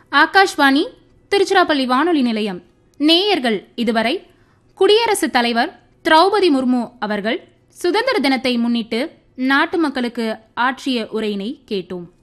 ஆகாஷ்வாணி திருச்சிராப்பள்ளி வானொலி நிலையம். நேயர்கள் இதுவரை குடியரசுத் தலைவர் திரௌபதி முர்மு அவர்கள் சுதந்திர தினத்தை முன்னிட்டு நாட்டு மக்களுக்கு ஆற்றிய உரையினை கேட்டோம்.